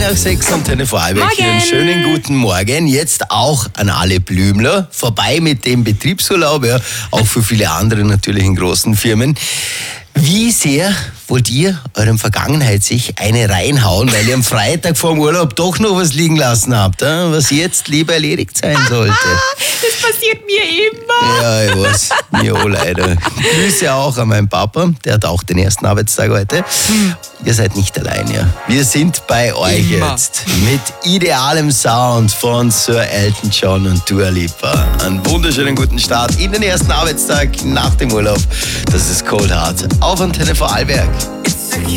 nach 6 Antenne Vorarlberg. Morgen. Einen schönen guten Morgen. Jetzt auch an alle Blümler. Vorbei mit dem Betriebsurlaub, ja. Auch für viele andere natürlich in großen Firmen. Wie sehr wollt ihr eurem Vergangenheit sich eine reinhauen, weil ihr am Freitag vor dem Urlaub doch noch was liegen lassen habt, was jetzt lieber erledigt sein sollte? Das passiert mir immer. Ja, ich weiß. Mir auch leider. Grüße auch an meinen Papa, der hat auch den ersten Arbeitstag heute. Ihr seid nicht allein, ja. Wir sind bei euch Immer. jetzt mit idealem Sound von Sir Elton John und Dua Lipa. Einen wunderschönen guten Start in den ersten Arbeitstag nach dem Urlaub. Das ist Cold Heart auf Antenne Vorarlberg.